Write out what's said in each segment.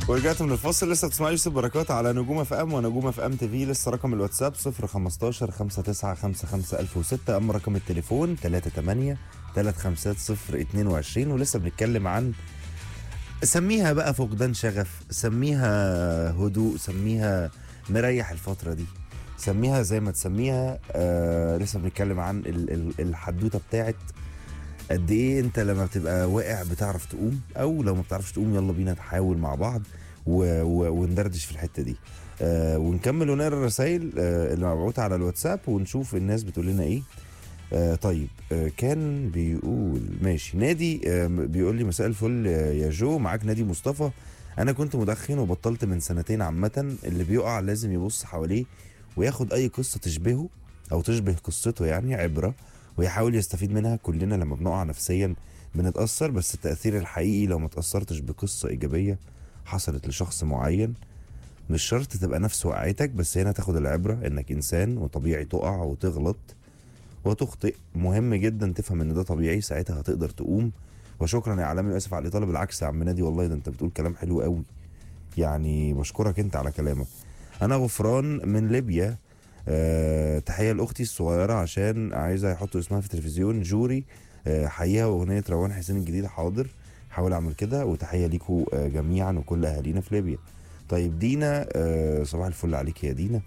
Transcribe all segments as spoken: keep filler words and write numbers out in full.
ورجعت من الفاصل. لسه بتسمع يوسف بركات على نجوم اف ام ونجوم اف ام تي في. لسه رقم الواتساب صفر خمستاشر خمسة تسعة خمسة خمسة ألف وستة. اما رقم التليفون تلاتة تمانية تلاتة خمسة صفر اتنين وعشرين. ولسه بنتكلم عن سميها بقى فقدان شغف، سميها هدوء، سميها مريح الفترة دي، سميها زي ما تسميها. آه لسه بنتكلم عن ال- ال- الحدوتة بتاعت قد ايه انت لما بتبقى واقع بتعرف تقوم، او لو ما بتعرفش تقوم يلا بينا نحاول مع بعض و... و... وندردش في الحته دي. آه ونكمل ونقرا الرسائل آه اللي مبعوثه على الواتساب ونشوف الناس بتقول لنا ايه. آه طيب آه كان بيقول ماشي نادي، آه بيقول لي مساء الفل يا جو، معاك نادي مصطفى. انا كنت مدخن وبطلت من سنتين. عامه اللي بيقع لازم يبص حواليه وياخد اي قصه تشبهه او تشبه قصته، يعني عبره، ويحاول يستفيد منها. كلنا لما بنقع نفسيا بنتأثر، بس التأثير الحقيقي لو ما تأثرتش بقصة إيجابية حصلت لشخص معين. مش شرط تبقى نفس وقعتك، بس هنا تاخد العبرة إنك إنسان وطبيعي تقع وتغلط وتخطئ. مهم جدا تفهم إن ده طبيعي، ساعتها هتقدر تقوم. وشكرا يا عالمي واسف على الإطالة. بالعكس يا عم نادي، والله ده أنت بتقول كلام حلو قوي، يعني بشكرك أنت على كلامك. أنا غفران من ليبيا. أه تحية لأختي الصغيرة عشان عايزة يحطوا اسمها في التلفزيون، جوري. أه حيها وأغنية روان حسين الجديدة. حاضر حاول أعمل كده. وتحية ليكوا أه جميعا وكل أهالينا في ليبيا. طيب دينا، أه صباح الفل عليك يا دينا.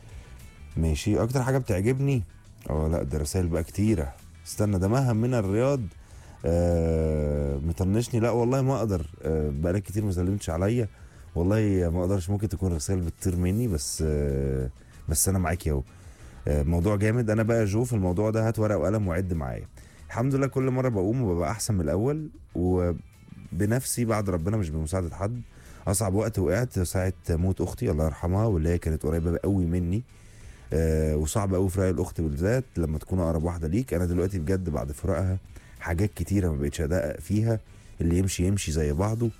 ماشي. أكتر حاجة بتعجبني، اه لا ده رسائل بقى كتيرة. استنى، ده مهم من الرياض. أه مطنشني، لا والله ما أقدر. أه بقالك كتير ما سلمتش عليا، والله ما أقدرش. ممكن تكون رسائل بتطير مني، بس أه بس أنا معاك اهو. موضوع جامد. انا بقى جو في الموضوع ده، هات ورقه وقلم وعد معايا. الحمد لله كل مره بقوم وببقى احسن من الاول، وبنفسي بعد ربنا مش بمساعده حد. اصعب وقت وقعت ساعه موت اختي الله يرحمها، واللي هي كانت قريبه قوي مني. أه وصعب قوي فراق الاخت بالذات لما تكون اقرب واحده ليك. انا دلوقتي بجد بعد فراقها حاجات كتيره ما بقتش ادقق فيها، اللي يمشي يمشي زي بعضه.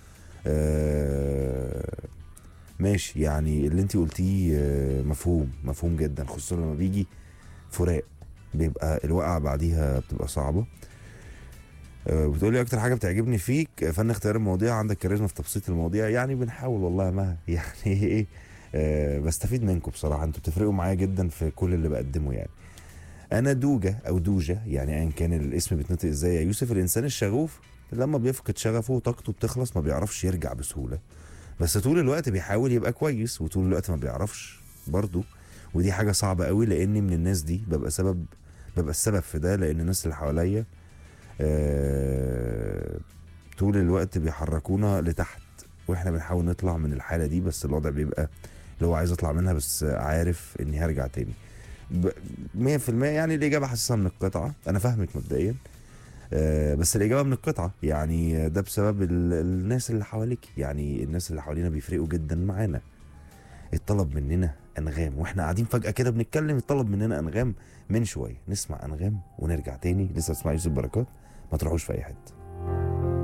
أه ماشي، يعني اللي انت قلتيه مفهوم مفهوم جدا، خصوصا لما بيجي فراق بيبقى الوقعة بعديها بتبقى صعبة. بتقولي اكتر حاجة بتعجبني فيك فن اختيار المواضيع، عندك كاريزما في تبسيط المواضيع. يعني بنحاول والله ما يعني ايه. أه بستفيد منكم بصراحة، انتوا بتفرقوا معايا جدا في كل اللي بقدمه يعني. انا دوجة او دوجة، يعني ايا كان الاسم بيتنطق ازاي يا يوسف. الانسان الشغوف لما بيفقد شغفه وطاقته بتخلص ما بيعرفش يرجع بسهولة، بس طول الوقت بيحاول يبقى كويس، وطول الوقت ما بيعرفش برضه. ودي حاجة صعبة قوي، لاني من الناس دي ببقى سبب ببقى السبب في ده، لان الناس اللي حواليا آه طول الوقت بيحركونا لتحت، واحنا بنحاول نطلع من الحالة دي، بس الوضع بيبقى اللي هو عايز اطلع منها بس عارف اني هرجع تاني. مية في المية يعني الإجابة حاسسها من القطعة. أنا فاهمك مبدئيا، آه بس الإجابة من القطعة. يعني ده بسبب ال- الناس اللي حواليك، يعني الناس اللي حوالينا بيفرقوا جدا معانا. اتطلب مننا أنغام واحنا قاعدين فجأة كده بنتكلم، اتطلب مننا أنغام من شوية. نسمع أنغام ونرجع تاني. لسه اسمع يوسف بركات، ما تروحوش في أي حتة.